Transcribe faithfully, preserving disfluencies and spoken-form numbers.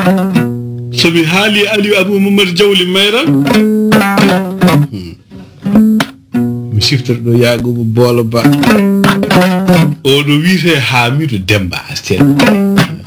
so mi haali Aliou Abou Mamadou Diawli Mayral mi siftorɗo yaagomo Boolo Ba oɗo wiite Hamidou Demba Astel